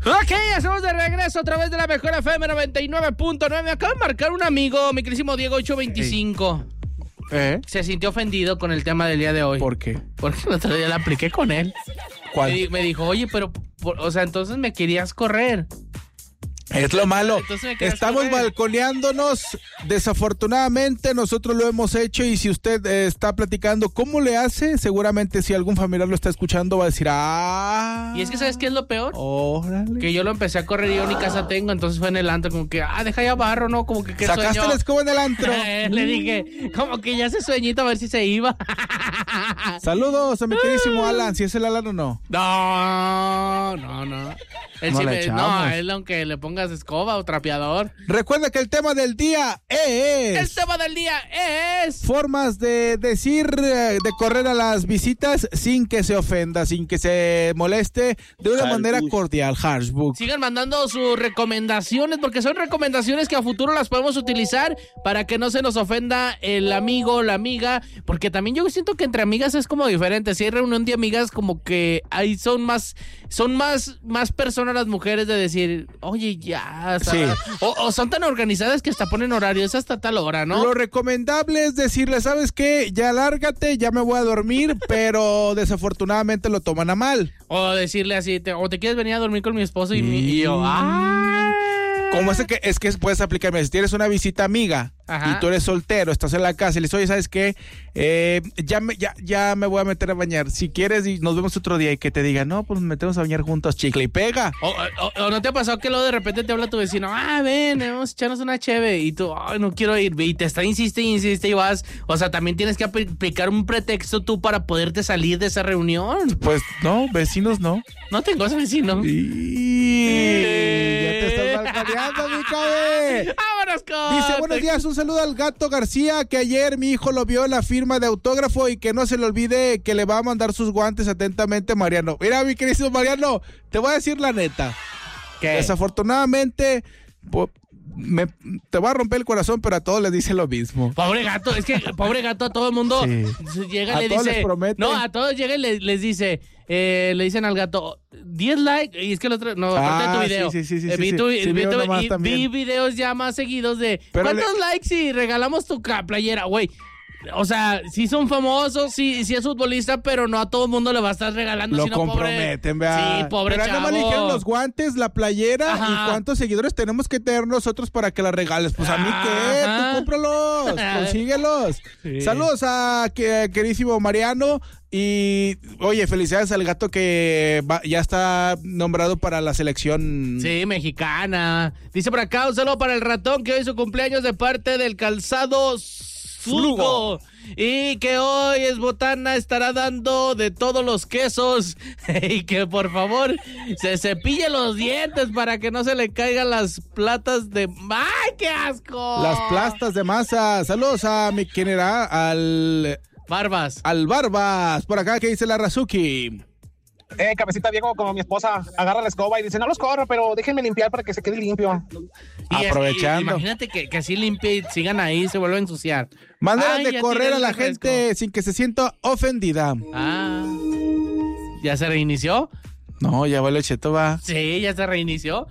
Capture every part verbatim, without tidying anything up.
Ok, estamos de regreso a través de la mejor F M noventa y nueve punto nueve. Me acaba de marcar un amigo, mi querísimo Diego ocho veinticinco. ¿Eh? Se sintió ofendido con el tema del día de hoy. ¿Por qué? Porque el otro día la apliqué con él. ¿Cuál? Me, me dijo, oye, pero, por, o sea, entonces me querías correr. Es lo malo. Estamos correr. balconeándonos. Desafortunadamente nosotros lo hemos hecho y si usted eh, está platicando cómo le hace, seguramente si algún familiar lo está escuchando va a decir, ah. Y es que ¿sabes qué es lo peor? Órale. Que yo lo empecé a correr y yo ni casa tengo, entonces fue en el antro como que, ah, deja ya barro, ¿no? Como que qué ¿Sacaste sueño. la escoba en el antro? Le dije, como que ya ese sueñito a ver si se iba. Saludos a mi queridísimo Alan, si es el Alan o no. No, no, no. Él No sí le me- echamos. no, él aunque le pongas escoba o trapeador. Recuerda que el tema del día es... El tema del día es... formas de decir, eh, de correr a las visitas sin que se ofenda, sin que se moleste, de una Harsh manera book. cordial. Harshbook. Sigan mandando sus recomendaciones porque son recomendaciones que a futuro las podemos utilizar para que no se nos ofenda el amigo, la amiga, porque también yo siento que entre amigas es como diferente. Si hay reunión de amigas como que ahí son más, son más, más personas las mujeres de decir, oye, ya, hasta- Sí. o, o son tan organizadas que hasta ponen horarios hasta tal hora, ¿no? Lo recomendable es decirle, ¿sabes qué? Ya lárgate, ya me voy a dormir, pero desafortunadamente lo toman a mal. O decirle así, te- o te quieres venir a dormir con mi esposo y, mi, y yo, ¡ah! Como es que es que puedes aplicarme, si tienes una visita amiga Ajá. y tú eres soltero, estás en la casa y le dices, oye, ¿sabes qué? Eh, ya, me, ya, ya me voy a meter a bañar. Si quieres y nos vemos otro día y que te diga, no, pues nos metemos a bañar juntos, chicle y pega. O, o- o no te ha pasado que luego de repente te habla tu vecino, ah, ven, vamos a echarnos una cheve, y tú, ay, no quiero ir, y te está insiste y insiste y vas, o sea, también tienes que aplicar un pretexto tú para poderte salir de esa reunión. Pues no, vecinos no. No tengo ese vecino. Y... ya te estás balconeando, mi cabe. ¡Vámonos con! Dice, buenos días, un saludo al Gato García, que ayer mi hijo lo vio en la firma de autógrafo y que no se le olvide que le va a mandar sus guantes atentamente Mariano. Mira, mi querido Mariano, te voy a decir la neta. ¿Qué? Desafortunadamente, po- me, te va a romper el corazón, pero a todos les dice lo mismo. Pobre gato, es que pobre gato a todo el mundo Sí. llega A y le todos dice, les promete. no, a todos llega y le- les dice, eh, le dicen al gato, diez likes, y es que el otro, no, aparte Ah, de tu video, sí, sí, sí, Eh, sí, vi, sí. tu- Sí, vi vi tu- uno más y también. vi videos ya más seguidos de, Pero ¿cuántos le- likes si regalamos tu ca- playera, güey? O sea, sí son famosos, sí, sí es futbolista, pero no a todo el mundo le va a estar regalando. Lo sino pobre- comprometen, vea. Sí, pobre Pero nada chavo. más le dijeron los guantes, la playera Ajá. y cuántos seguidores tenemos que tener nosotros para que la regales. Pues a mí qué, Ajá. tú cómpralos, consíguelos. Sí. Saludos a que- queridísimo Mariano y oye, felicidades al gato que va- ya está nombrado para la selección. Sí, mexicana. Dice por acá, un saludo para el ratón que hoy es su cumpleaños de parte del calzado Flugo. Y que hoy es botana, estará dando de todos los quesos. Y que por favor se cepille los dientes para que no se le caigan las platas de... ¡Ay, qué asco! Las plastas de masa. Saludos a mi, ¿quién era? Al, Barbas. al Barbas. Por acá que dice la Razuki. Eh, cabecita Diego, como mi esposa, agarra la escoba y dice, no los corro, pero déjenme limpiar para que se quede limpio. Y es- Aprovechando. y- imagínate que, que así limpie y sigan ahí, se vuelve a ensuciar. Maneras Ay, de ya correr tiré a el la refresco. gente sin que se sienta ofendida. Ah. ¿Ya se reinició? No, ya va el cheto, va. Sí, ya se reinició.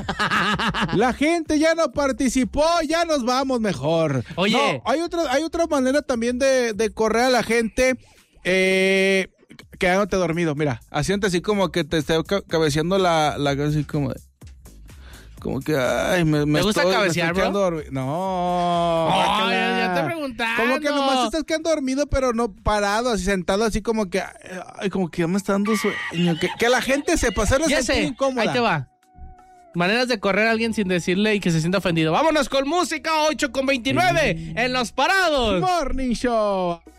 La gente ya no participó, ya nos vamos mejor. Oye. No, hay otra, hay otra manera también de, de correr a la gente, eh, quedándote dormido. Mira, haciéndote así como que te esté ca- cabeceando la, la así como de- como que, ay, me, me ¿Te gusta estoy- me cabecear, estoy quedando dormido. No. Oh, guácala. ya- ya te preguntando. Como que nomás te estás quedando dormido, pero no parado, así sentado, así como que, ay, como que ya me está dando sueño. Que, que la gente sepa hacerle Ya sentir sé, incómoda. ahí te va. Maneras de correr a alguien sin decirle y que se sienta ofendido. Vámonos con música, ocho con veintinueve en Los Parados. Morning Show.